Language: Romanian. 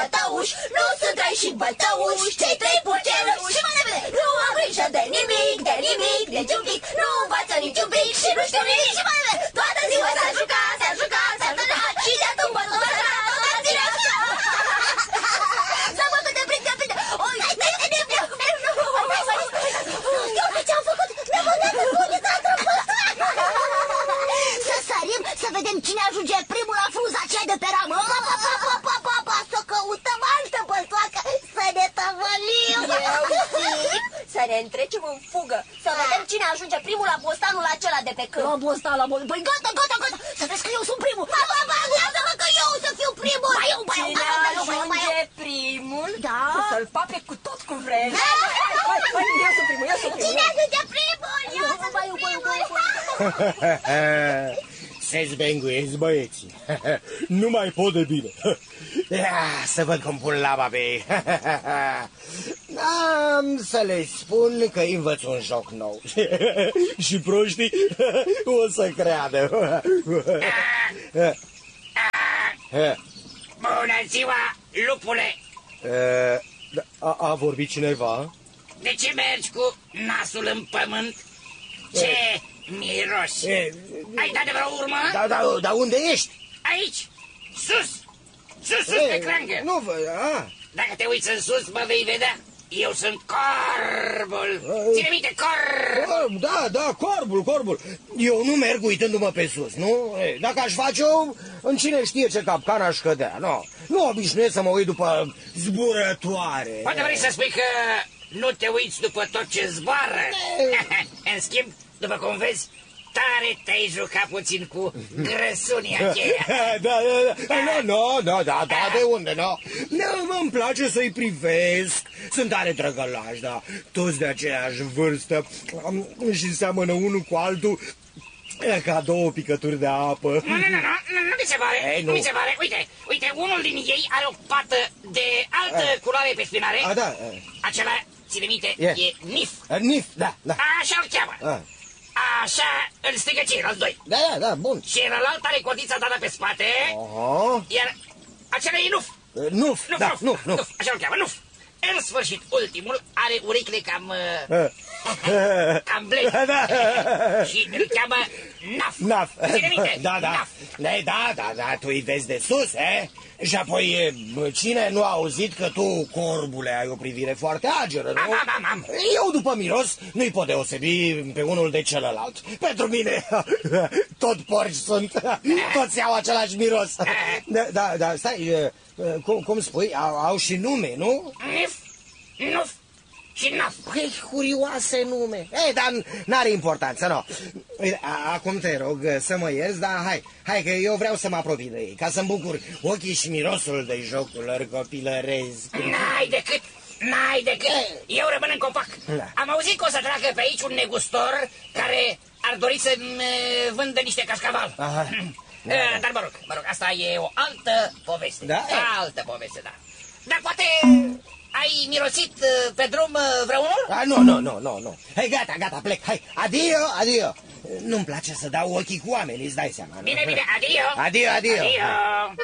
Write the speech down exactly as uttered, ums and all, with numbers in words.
bătăuși, nu sunt trei și bătăuși, cei trei purceluși. Și mai repede, nu am grijă de nimic, de nimic, niciun pic, nu învață niciun pic și nu știu nimic. Și mai repede, toată ziua s-a jucat, s-a jucat, s-a jucat și de atunci bă, toată ziua s-a bătut de plin, de plin. Oi, uite ce-am făcut, ne-am băgat în funița trăpăsat. Să sărim, să vedem cine ajunge primul la frunza aceea de pe ramă. Pa, pa, pa, pa, pa, pa, pa, să căutăm altă băltoacă, să ne tăvălim. Eu zic să ne întrecem în fugă, să vedem cine ajunge primul la bostanul acela de pe câmp. La bostan, la bostan, păi gata, gata, gata, să vezi că eu sunt primul. Pa, pa, pa, lasă-mă că eu să fiu primul. Ba eu, ba eu, Cine ba eu, ba eu, ba eu, ba ajunge eu. primul, Da. să-l pape cu tot cu vreme. Hai, hai, eu sunt primul, eu sunt primul. Cine ajunge primul? Eu sunt primul. Se zbenguiesc băieții. Nu mai pot de bine. Ia, să văd cum pun laba pe ei. Am să le spun că învăț un joc nou. Și proștii o să creadă. Bună ziua, lupule! A, a vorbit cineva? De ce mergi cu nasul în pământ? Ce miros! E, Ai dat de vreo urmă? Da, da, da, unde ești? Aici, sus! Sus, sus, E, pe crangă! Nu vă... A. Dacă te uiți în sus, mă vei vedea. Eu sunt corbul. Ține minte, corb! Da, da, corbul, corbul. Eu nu merg uitându-mă pe sus, nu? E, dacă aș face-o, în cine știe ce capcan aș cădea, nu? Nu obișnuiesc să mă uit după zburătoare. Poate vrei să spui că nu te uiți după tot ce zboară. În schimb, după cum vezi, tare te-ai jucat puțin cu grăsunia aceea. Da, da, da, nu, nu, nu, da, da, de unde, nu? Nu, îmi place să-i privesc, sunt tare drăgălași, da, toți de aceeași vârstă și seamănă unul cu altul ca două picături de apă. Nu, nu, nu, nu, nu mi se pare, Ei, nu nu mi se pare, uite, uite, unul din ei are o pată de altă culoare pe spinare. A, da. Acela, ține minte, E. e Nif. Nif, da, da. Așa-l cheamă. A. Așa îl strigă ceilalți doi. Da, da, da, bun. Și celălalt are codița dată pe spate, Aha. iar acela e Nuf. Nuf, Nuf, da, Nuf, Nuf, Nuf. Nuf, așa-l cheamă, Nuf. În sfârșit, ultimul are urechile cam... cam blede. Da. Și îl cheamă Naf. Naf. Ține minte, Da, da. Naf. Da, da, da, tu îi vezi de sus, eh? Și apoi, cine nu a auzit că tu, corbule, ai o privire foarte ageră, nu? Am, am, am, am. Eu, după miros, nu-i pot deosebi pe unul de celălalt. Pentru mine, tot porci sunt, toți au același miros. Da, da, da, stai, cum, cum spui, au, au și nume, nu? Nif, Nuf și Naf. Păi, curioase nume. Ei, dar n-are importanță, nu. Acum te rog să mă ierți, dar hai, hai că eu vreau să mă apropii de ei, ca să-mi bucur ochii și mirosul de jocul lor copilăresc. N-ai decât, n-ai decât. Eu rămân în copac. Da. Am auzit că o să treacă pe aici un negustor care ar dori să-mi vândă niște cașcaval. Aha. Da, da. Dar mă rog, mă rog, asta e o altă poveste. Da? Altă poveste, da. Dar poate ai mirosit pe drum vreunul? Ah, nu, nu, nu, nu, nu. Hai, gata, gata, plec, hai, adio, adio. Nu-mi place să dau ochii cu oamenii, îți dai seama, nu? Bine, bine, adio. Adio, adio. Adio.